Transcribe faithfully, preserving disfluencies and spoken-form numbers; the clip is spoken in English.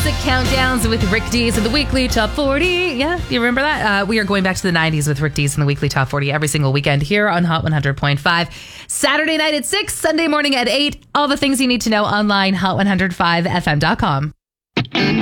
Classic countdowns with Rick Dees and the Weekly Top forty. Yeah, you remember that? Uh, we are going back to the nineties with Rick Dees and the Weekly Top forty every single weekend here on Hot one hundred point five. Saturday night at six, Sunday morning at eight. All the things you need to know online, hot one oh five f m dot com.